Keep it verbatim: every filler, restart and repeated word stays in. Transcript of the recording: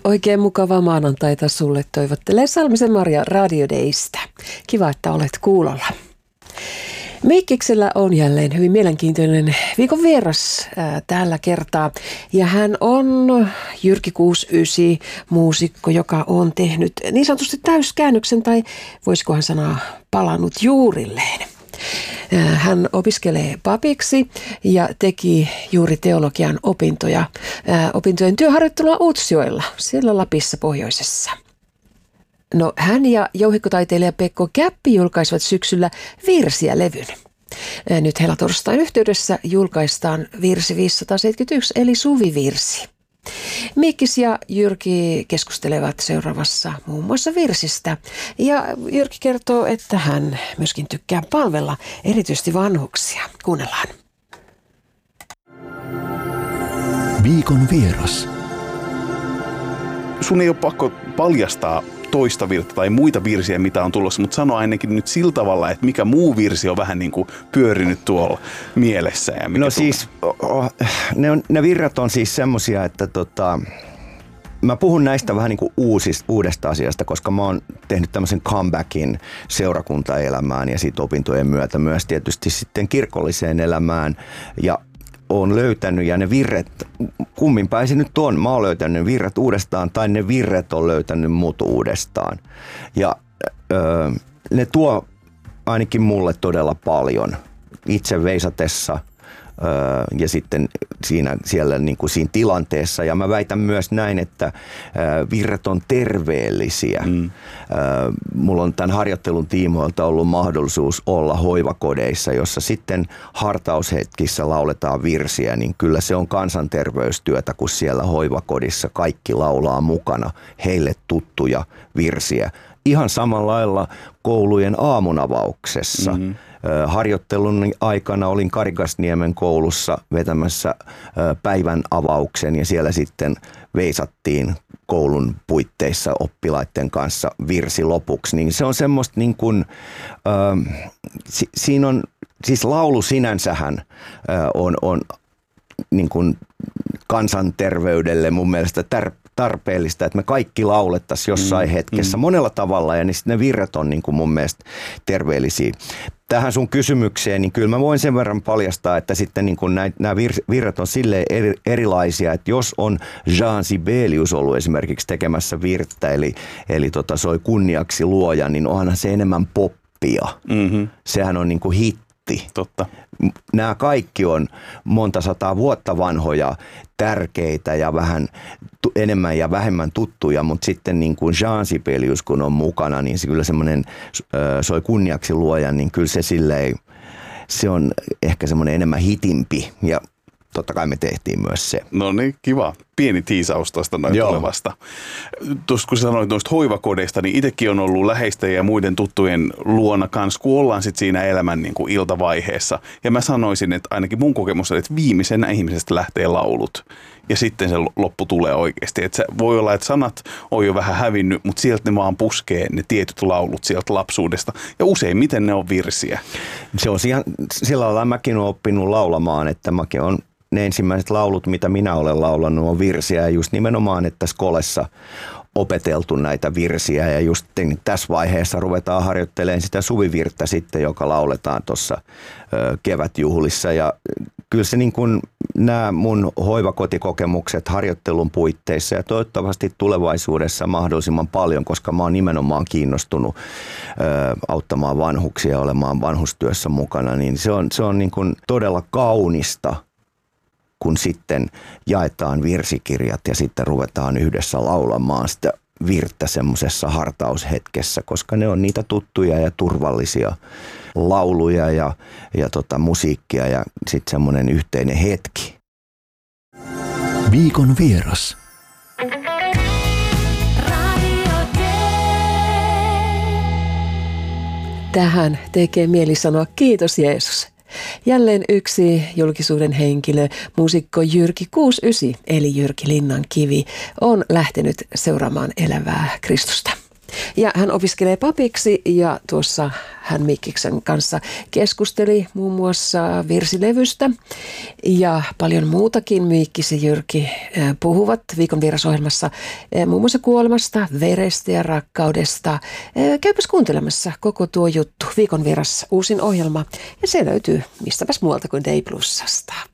Oikein mukavaa maanantaita sulle toivottelee Salmisen Maria Radio Daystä. Kiva, että olet kuulolla. Miikkiksellä on jälleen hyvin mielenkiintoinen viikon vieras ää, tällä kertaa. Ja hän on Jyrki kuusikymmentäyhdeksän muusikko, joka on tehnyt niin sanotusti täyskäännöksen, tai voisikohan sanoa palannut juurilleen. Hän opiskelee papiksi ja teki juuri teologian opintoja, ää, opintojen työharjoittelua Utsjoella, siellä Lapissa pohjoisessa. No, hän ja jouhikkotaiteilija Pekko Käppi julkaisivat syksyllä Virsiä-levyn. Nyt helatorstain yhteydessä julkaistaan virsi viisisataaseitsemänkymmentäyksi eli suvivirsi. Miikkis ja Jyrki keskustelevat seuraavassa muun muassa virsistä. Ja Jyrki kertoo, että hän myöskin tykkää palvella erityisesti vanhuksia. Kuunnellaan. Viikon vieras. Sun ei ole pakko paljastaa toista virttä tai muita virsiä, mitä on tulossa, mutta sano ainakin nyt sillä tavalla, että mikä muu virsi on vähän niin kuin pyörinyt tuolla mielessä. Ja mikä no tulee. siis, ne, on, ne virrat on siis semmosia, että tota, mä puhun näistä vähän niin kuin uusista, uudesta asiasta, koska mä oon tehnyt tämmöisen comebackin seurakuntaelämään ja sit opintojen myötä myös tietysti sitten kirkolliseen elämään ja on löytänyt ja ne virret, kummin päin nyt on, mä oon löytänyt virret uudestaan tai ne virret on löytänyt mut uudestaan. Ja öö, ne tuo ainakin mulle todella paljon itse veisatessa öö, ja sitten siinä, siellä niin kuin siinä tilanteessa. Ja mä väitän myös näin, että öö, virret on terveellisiä. Mm. Öö, mulla on tämän harjoittelun tiimoilta ollut mahdollisuus olla hoivakodeissa, jossa sitten hartaushetkissä lauletaan virsiä, niin kyllä se on kansanterveystyötä, kun siellä hoivakodissa kaikki laulaa mukana heille tuttuja virsiä. Ihan samalla lailla koulujen aamunavauksessa. Mm-hmm. Harjoittelun aikana olin Karigasniemen koulussa vetämässä päivän avauksen ja siellä sitten veisattiin koulun puitteissa oppilaiden kanssa virsi lopuksi. Niin se on semmoista niin kuin, äh, si, siinä on, siis laulu sinänsähän äh, on, on niin kuin kansanterveydelle mun mielestä tär, tarpeellista, että me kaikki laulettaisiin jossain mm, hetkessä mm. monella tavalla ja niin ne virret on niin kuin mun mielestä terveellisiä. Tähän sun kysymykseen, niin kyllä mä voin sen verran paljastaa, että sitten niin kuin nämä virret on silleen eri, erilaisia, että jos on Jean Sibelius ollut esimerkiksi tekemässä virttä, eli, eli tota, soi kunniaksi luoja, niin onhan se enemmän poppia. Mm-hmm. Sehän on niin kuin hitti. Totta. Nämä kaikki on monta sataa vuotta vanhoja, tärkeitä ja vähän tu- enemmän ja vähemmän tuttuja, mutta sitten niin kuin Jean Sibelius, kun on mukana, niin se kyllä semmoinen soi kunniaksi luojan, niin kyllä se silleen, se on ehkä semmoinen enemmän hitimpi ja totta kai me tehtiin myös se. No niin, kiva. Pieni tiisaus tuosta noin tulevasta. Tuossa kun sanoit noista hoivakodeista, niin itsekin on ollut läheisten ja muiden tuttujen luona kanssa, kun ollaan sitten siinä elämän niin kuin iltavaiheessa. Ja mä sanoisin, että ainakin mun kokemus on, että viimeisenä ihmisestä lähtee laulut. Ja sitten se loppu tulee oikeasti. Että se voi olla, että sanat on jo vähän hävinnyt, mutta sieltä ne vaan puskee ne tietyt laulut sieltä lapsuudesta. Ja useimmiten ne on virsiä. Se on ihan, sillä lailla mäkin olen oppinut laulamaan, että mäkin on ne ensimmäiset laulut, mitä minä olen laulannut, on virsiä ja just nimenomaan, että skolessa opeteltu näitä virsiä ja just tässä vaiheessa ruvetaan harjoittelemaan sitä suvivirttä sitten, joka lauletaan tuossa kevätjuhlissa ja kyllä se niin kuin nämä mun hoivakotikokemukset harjoittelun puitteissa ja toivottavasti tulevaisuudessa mahdollisimman paljon, koska mä oon nimenomaan kiinnostunut ö, auttamaan vanhuksia olemaan vanhustyössä mukana, niin se on, se on niin kuin todella kaunista, kun sitten jaetaan virsikirjat ja sitten ruvetaan yhdessä laulamaan sitä virttä semmoisessa hartaushetkessä, koska ne on niitä tuttuja ja turvallisia lauluja ja, ja tota, musiikkia ja sitten semmoinen yhteinen hetki. Viikon vieras. Tähän tekee mieli sanoa kiitos Jeesus. Jälleen yksi julkisuuden henkilö, muusikko Jyrki kuusikymmentäyhdeksän, eli Jyrki Linnankivi, on lähtenyt seuraamaan elävää Kristusta. Ja hän opiskelee papiksi ja tuossa hän Mikkiksen kanssa keskusteli muun muassa virsilevystä ja paljon muutakin. Mikkis ja Jyrki puhuvat Viikon vierasohjelmassa muun muassa kuolemasta, verestä ja rakkaudesta. Käypäs kuuntelemassa koko tuo juttu. Viikon vieras uusin ohjelma ja se löytyy mistäpäs muualta kuin Day Plusasta.